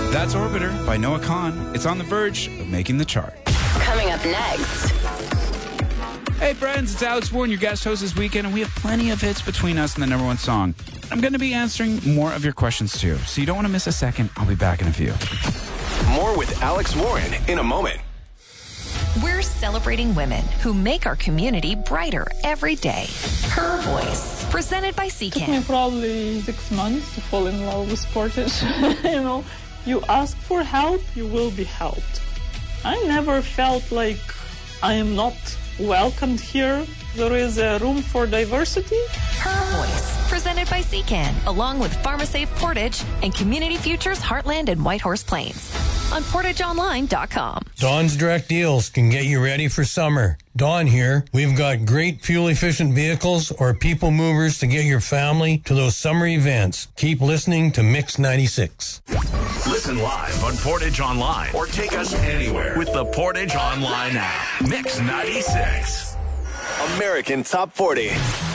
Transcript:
That's Orbiter by Noah Kahan. It's on the verge of making the chart. Coming up next. Hey friends, it's Alex Warren, your guest host this weekend, and we have plenty of hits between us and the number one song. I'm going to be answering more of your questions too, so you don't want to miss a second. I'll be back in a few. More with Alex Warren in a moment. We're celebrating women who make our community brighter every day. Her Voice, presented by It took Secan. me probably 6 months to fall in love with Portage. You ask for help, you will be helped. I never felt like I am not welcomed here. There is a room for diversity. Her Voice, presented by Secan, along with PharmaSafe Portage and Community Futures Heartland and Whitehorse Plains. On PortageOnline.com. Dawn's Direct Deals can get you ready for summer. Dawn here. We've got great fuel-efficient vehicles or people movers to get your family to those summer events. Keep listening to Mix 96. Listen live on Portage Online or take us anywhere with the Portage Online app. Mix 96. American Top 40.